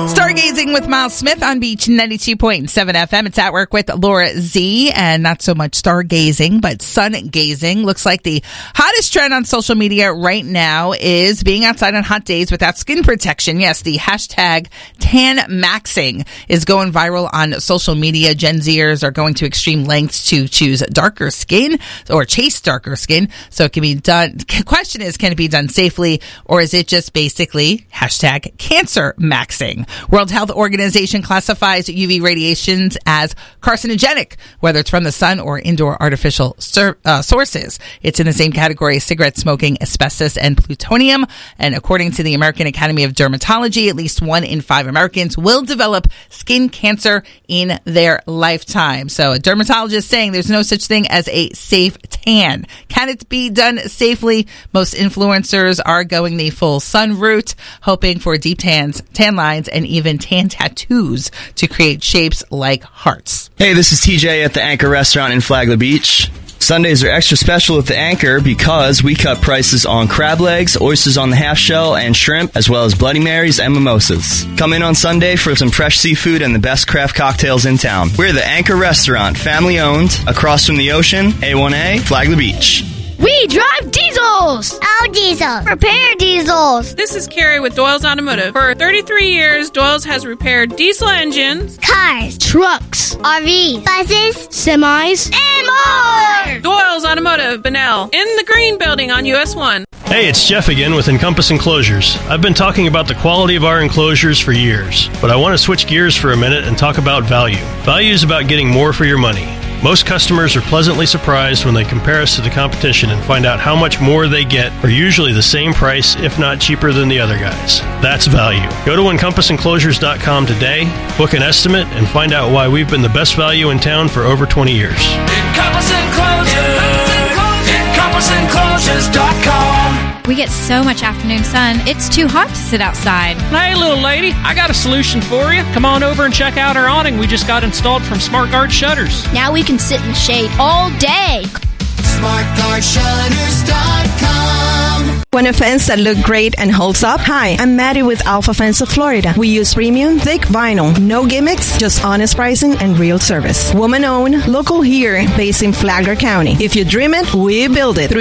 Stargazing with Miles Smith on Beach 92.7 FM. It's At Work with Laura Z, and not so much stargazing, but sun gazing. Looks like the hottest trend on social media right now is being outside on hot days without skin protection. Yes, the hashtag tan maxing is going viral on social media. Gen Zers are going to extreme lengths to choose darker skin or chase darker skin. So it can be done. The question is, can it be done safely, or is it just basically hashtag cancer maxing? World Health Organization classifies UV radiations as carcinogenic, whether it's from the sun or indoor artificial sources. It's in the same category as cigarette smoking, asbestos, and plutonium. And according to the American Academy of Dermatology, at least 1 in 5 Americans will develop skin cancer in their lifetime. So a dermatologist saying there's no such thing as a safe tan. Can it be done safely? Most influencers are going the full sun route, hoping for deep tans, tan lines, and even tan tattoos to create shapes like hearts. Hey, this is TJ at the Anchor Restaurant in Flagler Beach. Sundays are extra special at the Anchor because we cut prices on crab legs, oysters on the half shell, and shrimp, as well as Bloody Marys and mimosas. Come in on Sunday for some fresh seafood and the best craft cocktails in town. We're the Anchor Restaurant, family owned, across from the ocean, A1A, Flagler Beach. We drive diesels! Oh, diesel. Repair diesels! This is Carrie with Doyle's Automotive. For 33 years, Doyle's has repaired diesel engines, Cars, trucks, RVs, buses, semis, and more! Doyle's Automotive, Bunnell, in the green building on US 1. Hey, it's Jeff again with Encompass Enclosures. I've been talking about the quality of our enclosures for years, but I want to switch gears for a minute and talk about value. Value is about getting more for your money. Most customers are pleasantly surprised when they compare us to the competition and find out how much more they get for usually the same price, if not cheaper than the other guys. That's value. Go to EncompassEnclosures.com today, book an estimate, and find out why we've been the best value in town for over 20 years. Encompass Enclosures. EncompassEnclosures.com. We get so much afternoon sun, it's too hot to sit outside. Hey, little lady, I got a solution for you. Come on over and check out our awning we just got installed from Smart Guard Shutters. Now we can sit in the shade all day. SmartGuardShutters.com. Want a fence that look great and holds up? Hi, I'm Maddie with Alpha Fence of Florida. We use premium, thick vinyl. No gimmicks, just honest pricing and real service. Woman-owned, local here, based in Flagler County. If you dream it, we build it.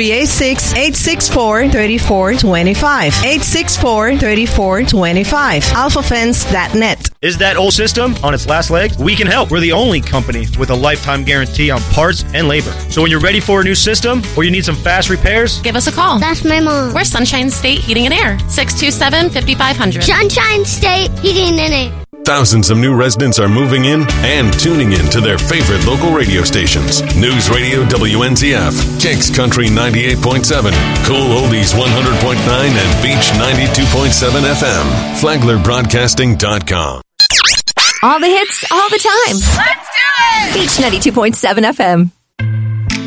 386-864-3425. 864-3425. AlphaFence.net. Is that old system on its last legs? We can help. We're the only company with a lifetime guarantee on parts and labor. So when you're ready for a new system or you need some fast repairs, give us a call. That's my mom. We're Sunshine State Heating and Air. 627-5500. Sunshine State Heating and Air. Thousands of new residents are moving in and tuning in to their favorite local radio stations. News Radio WNZF, Kicks Country 98.7, Cool Oldies 100.9, and Beach 92.7 FM. FlaglerBroadcasting.com. All the hits, all the time. Let's do it! Beach 92.7 FM.